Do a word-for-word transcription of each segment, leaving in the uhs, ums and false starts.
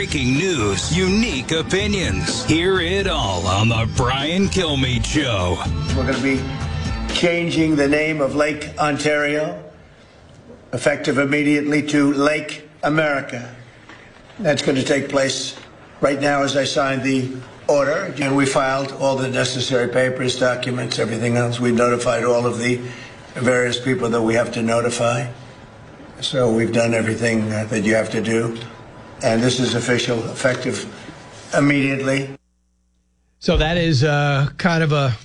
breaking news, unique opinions. Hear it all on the Brian Kilmeade Show. We're going to be changing the name of Lake Ontario, effective immediately, to Lake America. That's going to take place right now as I sign the order. And we filed all the necessary papers, documents, everything else. We notified all of the various people that we have to notify. So we've done everything uh, that you have to do. And this is official, effective immediately. So that is uh, kind of a,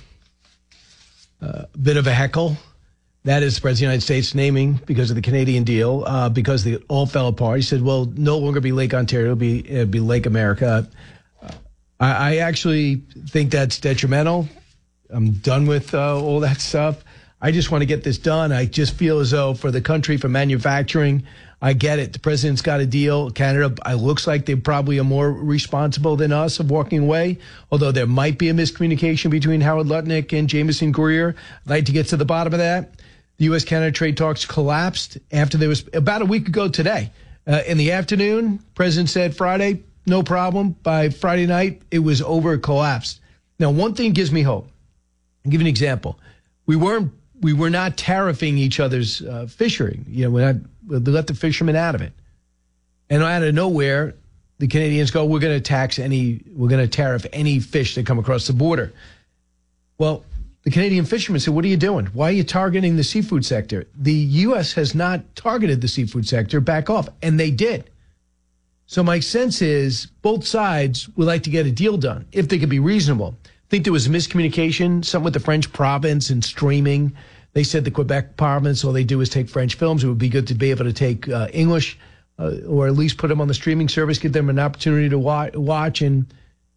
a bit of a heckle. That is the President of the United States naming because of the Canadian deal, uh, because they all fell apart. He said, well, no longer be Lake Ontario, it'll be, it'll be Lake America. Uh, I, I actually think that's detrimental. I'm done with uh, all that stuff. I just want to get this done. I just feel as though for the country, for manufacturing, I get it. The president's got a deal. Canada, it looks like they probably are more responsible than us of walking away, although there might be a miscommunication between Howard Lutnick and Jameson Greer. I'd like to get to the bottom of that. The U S Canada trade talks collapsed after there was, about a week ago today, uh, in the afternoon, president said Friday, no problem. By Friday night, it was over, it collapsed. Now, one thing gives me hope. I'll give you an example. We weren't We were not tariffing each other's uh, fishing. You know, we had, we let the fishermen out of it. And out of nowhere, the Canadians go, we're going to tax any, we're going to tariff any fish that come across the border. Well, the Canadian fishermen said, what are you doing? Why are you targeting the seafood sector? The U S has not targeted the seafood sector. Back off. And they did. So my sense is both sides would like to get a deal done if they could be reasonable. I think there was a miscommunication, something with the French province and streaming. They said the Quebec province, all they do is take French films. It would be good to be able to take uh, English uh, or at least put them on the streaming service, give them an opportunity to wa- watch. And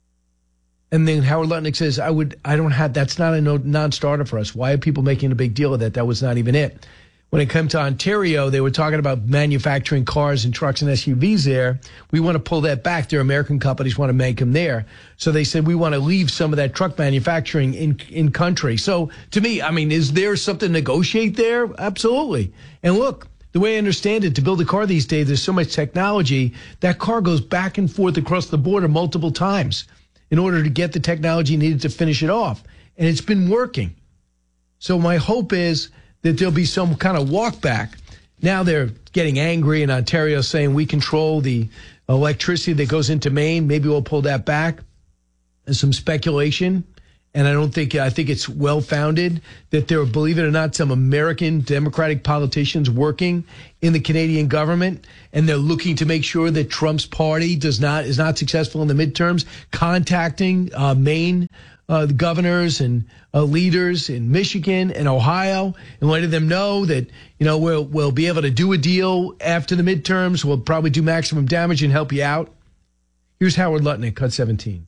and then Howard Lutnick says, I would, I don't have, that's not a no, non-starter for us. Why are people making a big deal of that? That was not even it. When it came to Ontario, they were talking about manufacturing cars and trucks and S U Vs there. We want to pull that back. Their American companies want to make them there. So they said, we want to leave some of that truck manufacturing in, in country. So to me, I mean, is there something to negotiate there? Absolutely. And look, the way I understand it, to build a car these days, there's so much technology. That car goes back and forth across the border multiple times in order to get the technology needed to finish it off. And it's been working. So my hope is that there'll be some kind of walk back. Now they're getting angry in Ontario saying we control the electricity that goes into Maine. Maybe we'll pull that back. There's some speculation. And I don't think, I think it's well-founded that there are, believe it or not, some American Democratic politicians working in the Canadian government, and they're looking to make sure that Trump's party does not, is not successful in the midterms, contacting uh, Maine uh, the governors and uh, leaders in Michigan and Ohio and letting them know that, you know, we'll, we'll be able to do a deal after the midterms. We'll probably do maximum damage and help you out. Here's Howard Lutnick, cut seventeen.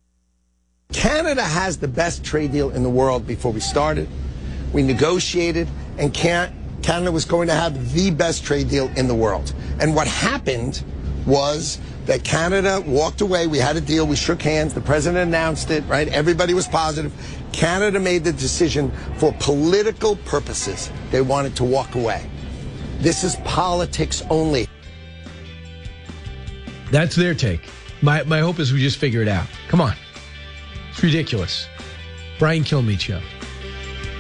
Canada has the best trade deal in the world before we started. We negotiated, and can, Canada was going to have the best trade deal in the world. And what happened was that Canada walked away. We had a deal. We shook hands. The president announced it, right? Everybody was positive. Canada made the decision for political purposes. They wanted to walk away. This is politics only. That's their take. My, my hope is we just figure it out. Come on. It's ridiculous. Brian Kilmeade Show.